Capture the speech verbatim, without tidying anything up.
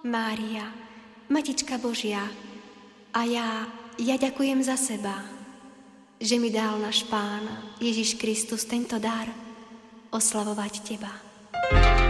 Mária, Matička Božia, a ja, ja ďakujem za seba, že mi dal náš Pán Ježiš Kristus tento dar oslavovať Teba.